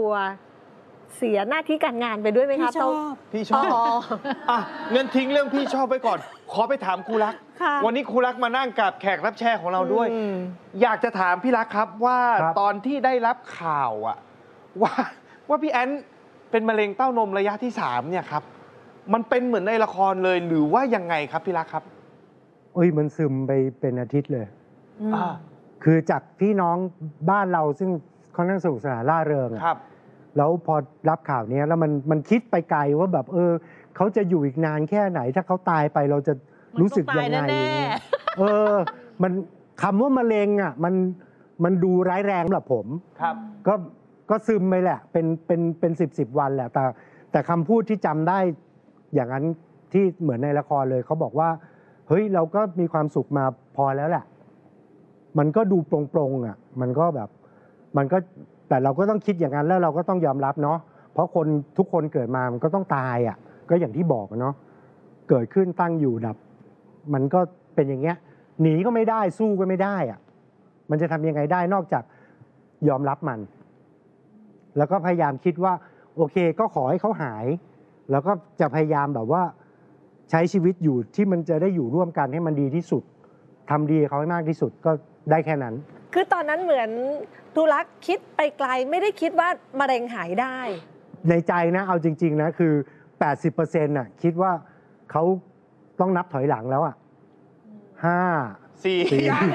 วเสียหน้าที่การงานไปด้วยไหมคะพี่ชอบเงินทิ้งเรื่องพี่ชอบไปก่อนขอไปถามครูรักวันนี้ครูรักมานั่งกับแขกรับเชิญของเราด้วยอยากจะถามพี่รักครับว่าตอนที่ได้รับข่าวว่าพี่แอนเป็นมะเร็งเต้านมระยะที่3เนี่ยครับมันเป็นเหมือนในละครเลยหรือว่ายังไงครับพี่รักครับมันซึมไปเป็นอาทิตย์เลยคือจากพี่น้องบ้านเราซึ่งค่อนข้างสนุกสนานร่าเริงครับแล้วพอรับข่าวนี้แล้วมันคิดไปไกลว่าแบบเขาจะอยู่อีกนานแค่ไหนถ้าเขาตายไปเราจะรู้สึกยังไงมันคำว่ามะเร็งอ่ะมันดูร้ายแรงสำหรับผมครับก็ซึมไปแหละเป็น10 วันแหละแต่คำพูดที่จำได้อย่างนั้นที่เหมือนในละครเลยเขาบอกว่าเฮ้ยเราก็มีความสุขมาพอแล้วแหละมันก็ดูโปร่งๆอ่ะมันก็แบบมันก็แต่เราก็ต้องคิดอย่างนั้นแล้วเราก็ต้องยอมรับเนาะเพราะคนทุกคนเกิดมามันก็ต้องตายอ่ะก็อย่างที่บอกเนาะเกิดขึ้นตั้งอยู่ดับมันก็เป็นอย่างเงี้ยหนีก็ไม่ได้สู้ก็ไม่ได้อ่ะมันจะทำยังไงได้นอกจากยอมรับมันแล้วก็พยายามคิดว่าโอเคก็ขอให้เขาหายแล้วก็จะพยายามแบบว่าใช้ชีวิตอยู่ที่มันจะได้อยู่ร่วมกันให้มันดีที่สุดทำดีเขาให้มากที่สุดก็ได้แค่นั้นคือตอนนั้นเหมือนครูรักคิดไปไกลไม่ได้คิดว่ามะเร็งหายได้ในใจนะเอาจริงๆนะคือ 80% น่ะคิดว่าเขาต้องนับถอยหลังแล้ว5 4 ยัง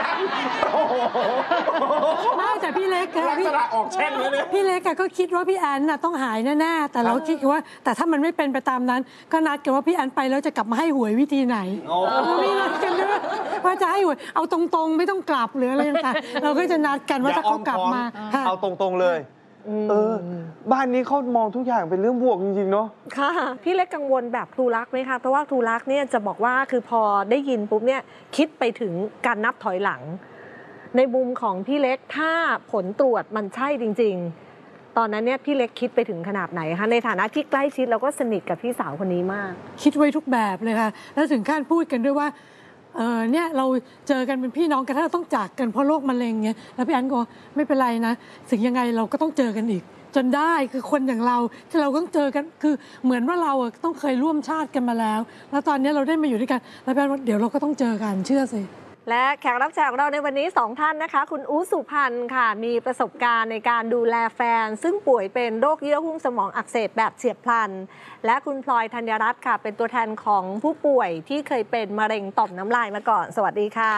ไม่แต่พี่เล็กลักษณะออกแช่งเลยเนี่ยพี่เล็กก็คิดว่าพี่แอนน่ะต้องหายแน่ๆแต่เราคิดว่าแต่ถ้ามันไม่เป็นไปตามนั้นก็นัดกันว่าพี่แอนไปแล้วจะกลับมาให้หวยวิธีไหนไม่นัดกันด้วยว่าจะให้หวยเอาตรงๆไม่ต้องกลับหรืออะไรต่างๆเราก็จะนัดกันว่าถ้าเขากลับมาเอาตรงๆเลยบ้านนี้เขามองทุกอย่างเป็นเรื่องบวกจริงๆเนาะค่ะพี่เล็กกังวลแบบครูรักไหมคะเพราะว่าครูรักเนี่ยจะบอกว่าคือพอได้ยินปุ๊บเนี่ยคิดไปถึงการนับถอยหลังในมุมของพี่เล็กถ้าผลตรวจมันใช่จริงๆตอนนั้นเนี่ยพี่เล็กคิดไปถึงขนาดไหนคะในฐานะที่ใกล้ชิดแล้วก็สนิทกับพี่สาวคนนี้มากคิดไว้ทุกแบบเลยค่ะแล้วถึงขั้นพูดกันด้วยว่าเนี่ยเราเจอกันเป็นพี่น้องกันถ้าเราต้องจากกันเพราะโรคมะเร็งเงี้ยแล้วพี่อันก็ไม่เป็นไรนะถึงยังไงเราก็ต้องเจอกันอีกจนได้คือคนอย่างเราที่เราต้องเจอกันคือเหมือนว่าเราต้องเคยร่วมชาติกันมาแล้วแล้วตอนนี้เราได้มาอยู่ด้วยกันแล้วพี่อันว่าเดี๋ยวเราก็ต้องเจอกันเชื่อสิและแขกรับเชิญของเราในวันนี้2 ท่านนะคะคุณอู๋สุพรรณค่ะมีประสบการณ์ในการดูแลแฟนซึ่งป่วยเป็นโรคเยื่อหุ้มสมองอักเสบแบบเฉียบพลันและคุณพลอยธัญรัตน์ค่ะเป็นตัวแทนของผู้ป่วยที่เคยเป็นมะเร็งต่อมน้ำลายมาก่อนสวัสดีค่ะ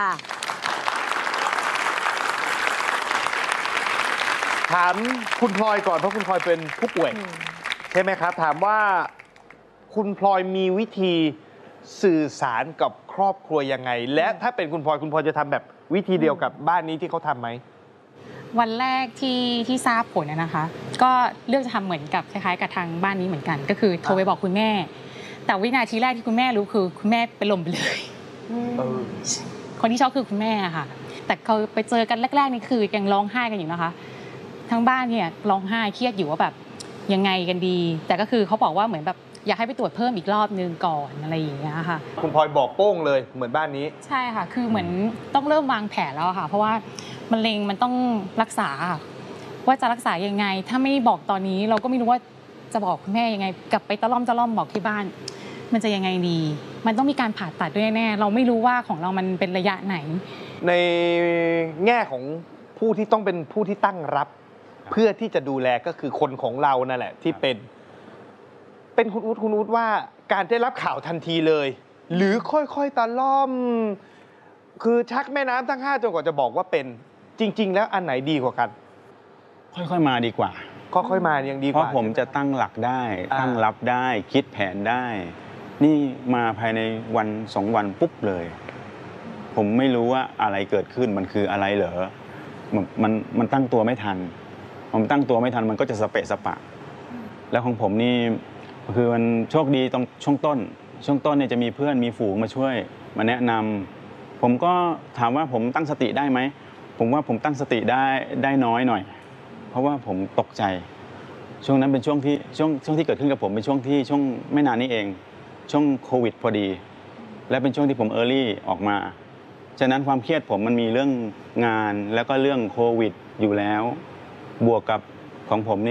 ถามคุณพลอยก่อนเพราะคุณพลอยเป็นผู้ป่วยใช่ไหมครับถามว่าคุณพลอยมีวิธีสื่อสารกับครอบครัวยังไงและถ้าเป็นคุณพลอยจะทำแบบวิธีเดียวกับบ้านนี้ที่เขาทำไหมวันแรกที่ทราบผลนะคะก็เลือกจะทำเหมือนกับคล้ายๆกับทางบ้านนี้เหมือนกันก็คือโทรไปบอกคุณแม่แต่วินาทีแรกที่คุณแม่รู้คือคุณแม่เป็นลมไปเลยคนที่ช็อกคือคุณแม่ค่ะแต่เขาไปเจอกันแรกๆนี่คือยังร้องไห้กันอยู่นะคะทั้งบ้านเนี่ยร้องไห้เครียดอยู่ว่าแบบยังไงกันดีแต่ก็คือเขาบอกว่าเหมือนแบบอยากให้ไปตรวจเพิ่มอีกรอบนึงก่อนอะไรอย่างเงี้ยค่ะคุณพลอยบอกโป้งเลยเหมือนบ้านนี้ใช่ค่ะคือเหมือนต้องเริ่มวางแผนแล้วค่ะเพราะว่ามะเร็งมันต้องรักษาว่าจะรักษายังไงถ้าไม่บอกตอนนี้เราก็ไม่รู้ว่าจะบอกคุณแม่ยังไงกลับไปตะล่อมบอกที่บ้านมันจะยังไงดีมันต้องมีการผ่าตัดด้วยแน่เราไม่รู้ว่าของเรามันเป็นระยะไหนในแง่ของผู้ที่ต้องเป็นผู้ที่ตั้งรับเพื่อที่จะดูแลก็คือคนของเรานั่นแหละที่เป็นคุณอู๊ดว่าการได้รับข่าวทันทีเลยหรือค่อยๆตะล่อมคือชักแม่น้ำทั้ง5จนกว่าจะบอกว่าเป็นจริงๆแล้วอันไหนดีกว่ากันค่อยๆมาดีกว่าค่อยๆมายังดีกว่าเพราะผมจะตั้งหลักได้ตั้งรับได้คิดแผนได้นี่มาภายในวัน2 วันปุ๊บเลยผมไม่รู้ว่าอะไรเกิดขึ้นมันคืออะไรเหรอมันตั้งตัวไม่ทันผมตั้งตัวไม่ทันมันก็จะสเปะสปะแล้วของผมนี่คือมันโชคดีตรงช่วงต้นเนี่ยจะมีเพื่อนมีฝูงมาช่วยมาแนะนำผมก็ถามว่าผมตั้งสติได้ไหมผมว่าผมตั้งสติได้น้อยหน่อยเพราะว่าผมตกใจช่วงนั้นเป็นช่วงที่เกิดขึ้นกับผมเป็นช่วงไม่นานนี้เองช่วงโควิดพอดีและเป็นช่วงที่ผมเออร์ลี่ออกมาฉะนั้นความเครียดผมมันมีเรื่องงานแล้วก็เรื่องโควิดอยู่แล้วบวกกับของผม